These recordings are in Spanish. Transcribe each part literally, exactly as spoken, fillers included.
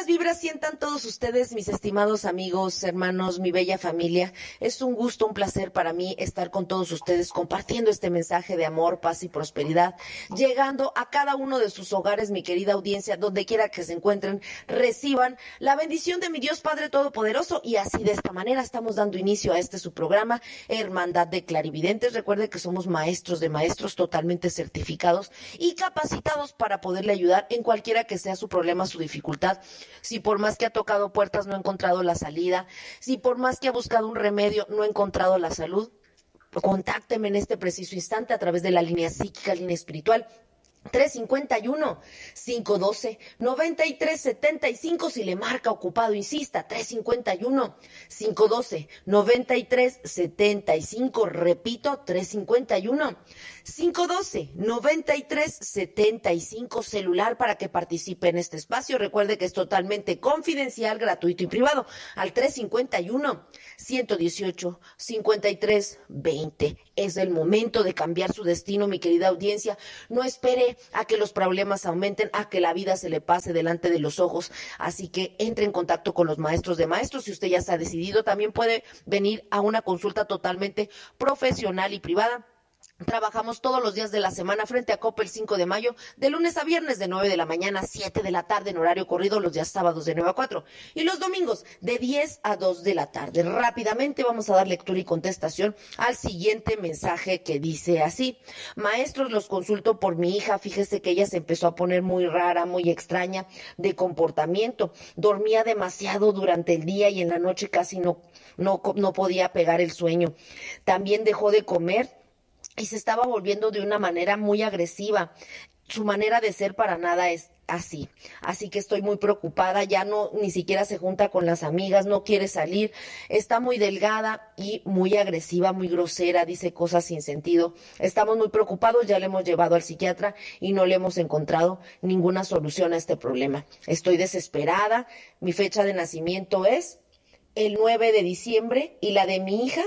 vibras sientan todos ustedes, mis estimados amigos, hermanos, mi bella familia. Es un gusto, un placer para mí estar con todos ustedes compartiendo este mensaje de amor, paz y prosperidad, llegando a cada uno de sus hogares, mi querida audiencia, donde quiera que se encuentren, reciban la bendición de mi Dios Padre Todopoderoso. Y así, de esta manera, estamos dando inicio a este su programa, Hermandad de Clarividentes. Recuerde que somos maestros de maestros, totalmente certificados y capacitados para poderle ayudar en cualquiera que sea su problema, su dificultad. Si por más que ha tocado puertas no ha encontrado la salida, si por más que ha buscado un remedio no ha encontrado la salud, contácteme en este preciso instante a través de la línea psíquica, línea espiritual, tres cinco uno, cinco uno dos, nueve tres siete cinco. Si le marca ocupado, insista, tres cinco uno, cinco uno dos, nueve tres siete cinco. Repito, tres cinco uno, cinco uno dos, nueve tres siete cinco. Celular para que participe en este espacio. Recuerde que es totalmente confidencial, gratuito y privado. Al tres cinco uno, uno uno ocho, cinco tres dos cero. Es el momento de cambiar su destino, mi querida audiencia. No espere a que los problemas aumenten, a que la vida se le pase delante de los ojos. Así que entre en contacto con los maestros de maestros. Si usted ya se ha decidido, también puede venir a una consulta totalmente profesional y privada. Trabajamos todos los días de la semana frente a Coppel cinco de mayo, de lunes a viernes de nueve de la mañana a siete de la tarde en horario corrido, los días sábados de nueve a cuatro y los domingos de diez a dos de la tarde. Rápidamente vamos a dar lectura y contestación al siguiente mensaje que dice así: maestros, los consulto por mi hija. Fíjese que ella se empezó a poner muy rara, muy extraña de comportamiento. Dormía demasiado durante el día y en la noche casi no, no, no podía pegar el sueño. También dejó de comer y se estaba volviendo de una manera muy agresiva. Su manera de ser para nada es así. Así que estoy muy preocupada. Ya no, ni siquiera se junta con las amigas, no quiere salir. Está muy delgada y muy agresiva, muy grosera, dice cosas sin sentido. Estamos muy preocupados, ya le hemos llevado al psiquiatra y no le hemos encontrado ninguna solución a este problema. Estoy desesperada. Mi fecha de nacimiento es el nueve de diciembre y la de mi hija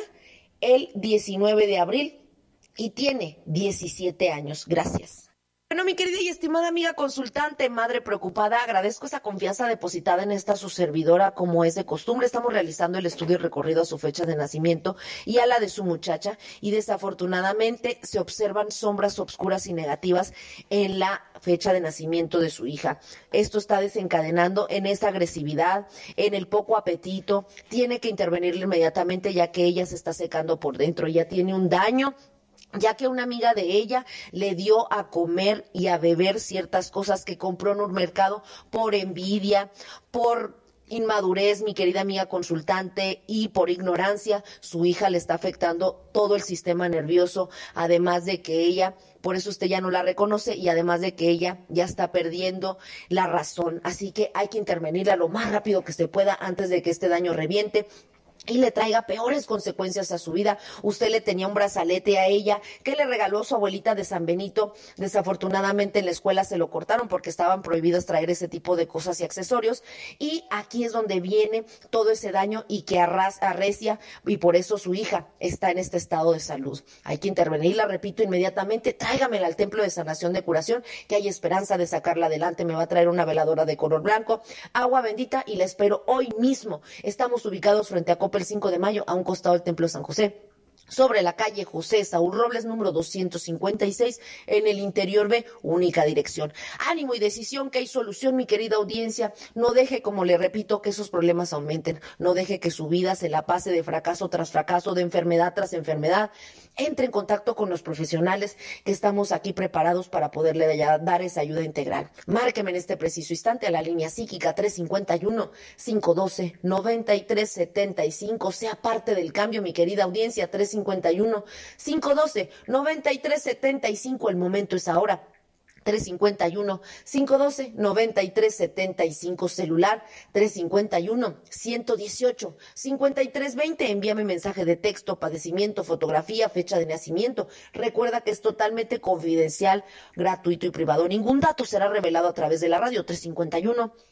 el diecinueve de abril. Y tiene diecisiete años. Gracias. Bueno, mi querida y estimada amiga consultante, madre preocupada, agradezco esa confianza depositada en esta su servidora, como es de costumbre. Estamos realizando el estudio y recorrido a su fecha de nacimiento y a la de su muchacha, y desafortunadamente se observan sombras oscuras y negativas en la fecha de nacimiento de su hija. Esto está desencadenando en esa agresividad, en el poco apetito. Tiene que intervenirle inmediatamente, ya que ella se está secando por dentro. Ella tiene un daño, ya que una amiga de ella le dio a comer y a beber ciertas cosas que compró en un mercado por envidia, por inmadurez, mi querida amiga consultante, y por ignorancia. Su hija le está afectando todo el sistema nervioso, además de que ella, por eso usted ya no la reconoce, y además de que ella ya está perdiendo la razón. Así que hay que intervenirla lo más rápido que se pueda antes de que este daño reviente y le traiga peores consecuencias a su vida. Usted le tenía un brazalete a ella que le regaló su abuelita de San Benito. Desafortunadamente en la escuela se lo cortaron porque estaban prohibidos traer ese tipo de cosas y accesorios. Y aquí es donde viene todo ese daño y que arras, arrecia, y por eso su hija está en este estado de salud. Hay que intervenirla, repito, inmediatamente. Tráigamela al templo de sanación de curación, que hay esperanza de sacarla adelante. Me va a traer una veladora de color blanco, agua bendita, y la espero hoy mismo. Estamos ubicados frente a el cinco de mayo, a un costado del Templo de San José, sobre la calle José Saúl Robles, número doscientos cincuenta y seis, en el interior B, única dirección. Ánimo y decisión, que hay solución, mi querida audiencia. No deje, como le repito, que esos problemas aumenten. No deje que su vida se la pase de fracaso tras fracaso, de enfermedad tras enfermedad. Entre en contacto con los profesionales, que estamos aquí preparados para poderle dar esa ayuda integral. Márqueme en este preciso instante a la línea psíquica tres cinco uno, cinco uno dos, nueve tres siete cinco. Sea parte del cambio, mi querida audiencia. tres cinco uno, cinco uno dos, nueve tres siete cinco. El momento es ahora. tres cinco uno, cinco uno dos, nueve tres siete cinco. Celular tres cinco uno, uno uno ocho, cinco tres dos cero. Envíame mensaje de texto, padecimiento, fotografía, fecha de nacimiento. Recuerda que es totalmente confidencial, gratuito y privado. Ningún dato será revelado a través de la radio. tres cinco uno,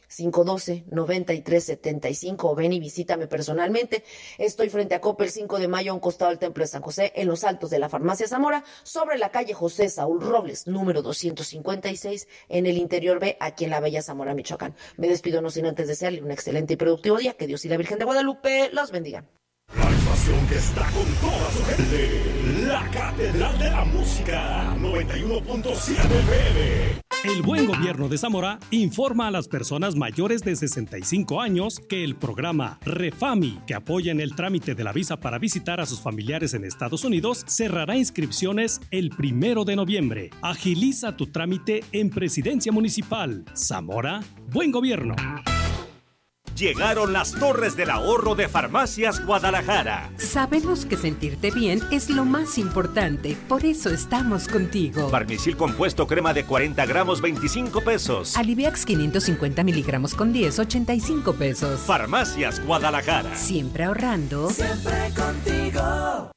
cinco uno dos, nueve tres siete cinco, o ven y visítame personalmente. Estoy frente a Coppel cinco de mayo, a un costado del Templo de San José, en los altos de la Farmacia Zamora, sobre la calle José Saúl Robles, número doscientos cincuenta y seis, en el interior B, aquí en la bella Zamora, Michoacán. Me despido no sin antes desearle un excelente y productivo día. Que Dios y la Virgen de Guadalupe los bendigan. La estación que está con toda su gente, la Catedral de la Música, noventa y uno punto siete F M. El Buen Gobierno de Zamora informa a las personas mayores de sesenta y cinco años que el programa Refami, que apoya en el trámite de la visa para visitar a sus familiares en Estados Unidos, cerrará inscripciones el primero de noviembre. Agiliza tu trámite en Presidencia Municipal. Zamora, Buen Gobierno. Llegaron las Torres del Ahorro de Farmacias Guadalajara. Sabemos que sentirte bien es lo más importante, por eso estamos contigo. Barmisil compuesto crema de cuarenta gramos, veinticinco pesos. Aliviax quinientos cincuenta miligramos con diez, ochenta y cinco pesos. Farmacias Guadalajara. Siempre ahorrando. Siempre contigo.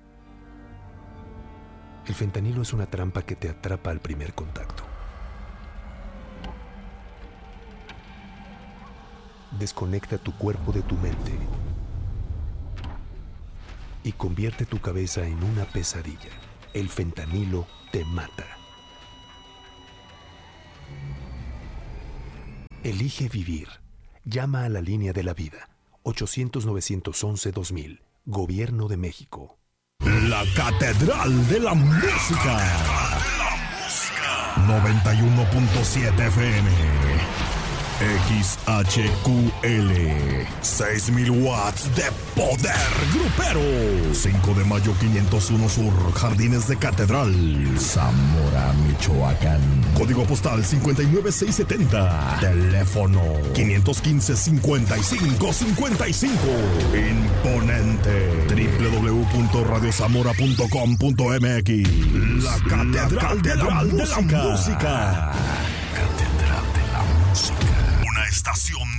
El fentanilo es una trampa que te atrapa al primer contacto. Desconecta tu cuerpo de tu mente y convierte tu cabeza en una pesadilla. El fentanilo te mata. Elige vivir. Llama a la línea de la vida. ochocientos, novecientos once, dos mil. Gobierno de México. La Catedral de la Música. noventa y uno punto siete F M. X H Q L, seis mil watts de poder grupero. cinco de mayo quinientos uno Sur, Jardines de Catedral, Zamora, Michoacán. Código postal cincuenta y nueve seiscientos setenta. Teléfono quinientos quince, cincuenta y cinco cincuenta y cinco. Imponente. doble u doble u doble u punto radio zamora punto com punto m x. La Catedral, La Catedral de la Música. De la Música. Catedral de la Música. Una estación